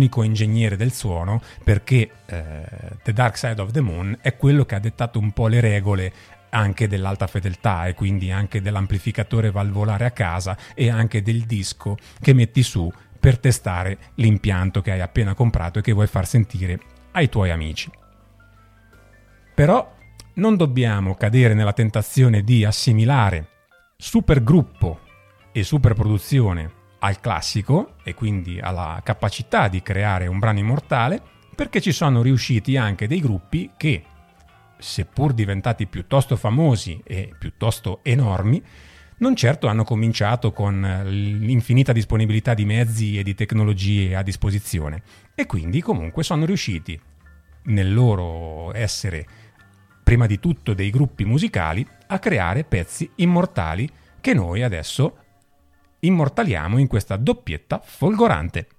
l'unico ingegnere del suono, perché The Dark Side of the Moon è quello che ha dettato un po' le regole anche dell'alta fedeltà, e quindi anche dell'amplificatore valvolare a casa e anche del disco che metti su per testare l'impianto che hai appena comprato e che vuoi far sentire ai tuoi amici. Però non dobbiamo cadere nella tentazione di assimilare supergruppo e superproduzione al classico e quindi alla capacità di creare un brano immortale, perché ci sono riusciti anche dei gruppi che, seppur diventati piuttosto famosi e piuttosto enormi, non certo hanno cominciato con l'infinita disponibilità di mezzi e di tecnologie a disposizione, e quindi comunque sono riusciti, nel loro essere prima di tutto dei gruppi musicali, a creare pezzi immortali che noi adesso immortaliamo in questa doppietta folgorante.